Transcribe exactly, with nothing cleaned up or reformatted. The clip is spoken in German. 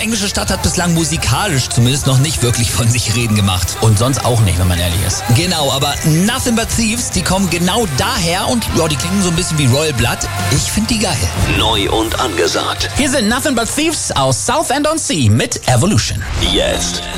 englische Stadt hat bislang musikalisch zumindest noch nicht wirklich von sich reden gemacht. Und sonst auch nicht, wenn man ehrlich ist. Genau, aber Nothing But Thieves, die kommen genau daher und ja, die klingen so ein bisschen wie Royal Blood. Ich finde die geil. Neu und angesagt. Hier sind Nothing But Thieves aus Southend-on-Sea mit Evolution. Jetzt